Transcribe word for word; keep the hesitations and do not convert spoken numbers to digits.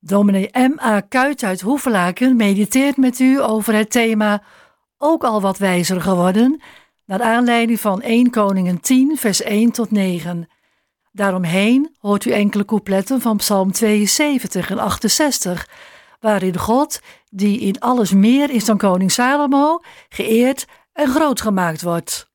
Dominee M A Kuit uit Hoevelaken mediteert met u over het thema Ook al wat wijzer geworden, naar aanleiding van eerste Koningen tien, vers één tot negen. Daaromheen hoort u enkele coupletten van Psalm tweeënzeventig en achtenzestig, waarin God, die in alles meer is dan koning Salomo, geëerd en groot gemaakt wordt.